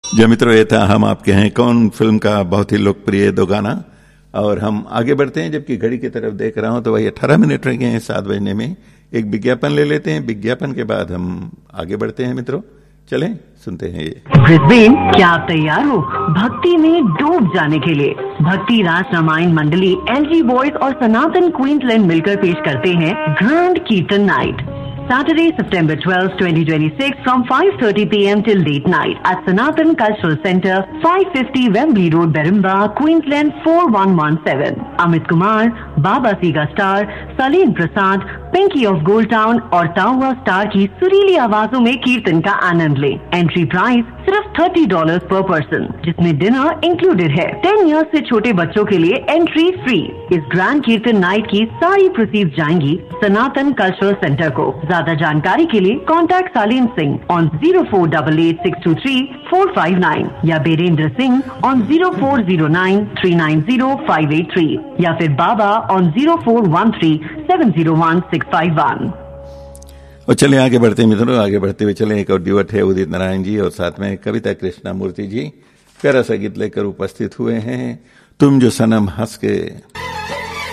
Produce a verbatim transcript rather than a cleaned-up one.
जो मित्रों, ये था हम आपके हैं कौन फिल्म का बहुत ही लोकप्रिय दो गाना। और हम आगे बढ़ते हैं, जबकि घड़ी की तरफ देख रहा हूं तो वही अठारह मिनट रह गए हैं सात बजने में। एक विज्ञापन ले लेते हैं, विज्ञापन के बाद हम आगे बढ़ते हैं मित्रों। चलें, सुनते हैं ये। ब्रिस्बेन, क्या आप तैयार हो भक्ति में डूब जाने के लिए? भक्ति रास रामायण मंडली, एलजी बॉयज और सनातन क्वींसलैंड मिलकर पेश करते हैं ग्रैंड कीर्तन night, Saturday, September twelfth, twenty twenty-six, from five thirty p m till late night at Sanatan Cultural Center, five fifty Wembley Road, Berimba, Queensland four one one seven. Amit Kumar, Baba Siga Star, Saleen Prasad, Pinky of Gold Town और टाउवा star की सुरीली आवाजों में कीर्तन का आनंद लें। Entry price सिर्फ thirty dollar पर पर्सन, जिसमें डिनर इंक्लूडेड है। टेन इयर्स से छोटे बच्चों के लिए एंट्री फ्री। इस ग्रैंड कीर्तन नाइट की सारी प्रोसीड्स जाएंगी सनातन कल्चरल सेंटर को। ज्यादा जानकारी के लिए contact सालीन Singh on zero four double eight six to three four five nine या Birendra Singh on zero four zero nine three nine zero five eight three या फिर बाबा on zero four one three seven zero one six five one. और चले आगे बढ़ते हैं मित्रों, आगे बढ़ते हुए चले। एक और ड्यूट है उदित नारायण जी और साथ में कविता कृष्णा मूर्ति जी प्यारा सा गीत लेकर उपस्थित हुए हैं, तुम जो सनम हंस के।